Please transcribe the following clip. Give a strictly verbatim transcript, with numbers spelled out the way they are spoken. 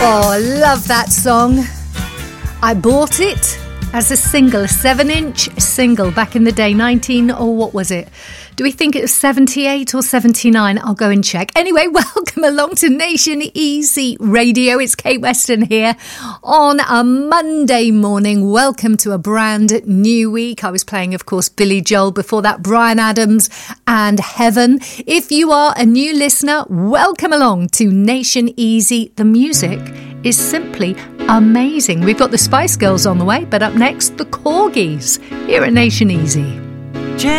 Oh, love that song. I bought it as a single, a seven-inch single back in the day, nineteen, or what was it? Do we think it was seventy-eight or seventy-nine? I'll go and check. Anyway, welcome along to Nation Easy Radio. It's Kate Weston here on a Monday morning. Welcome to a brand new week. I was playing, of course, Billy Joel. Before that, Bryan Adams and Heaven. If you are a new listener, welcome along to Nation Easy. The music is simply amazing. We've got the Spice Girls on the way, but up next, the Corgis here at Nation Easy.